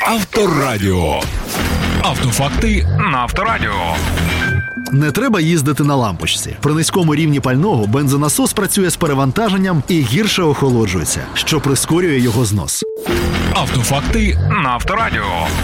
Авторадіо. Автофакти на Авторадіо. Не треба їздити на лампочці. При низькому рівні пального бензонасос працює з перевантаженням і гірше охолоджується, що прискорює його знос. Автофакти на Авторадіо.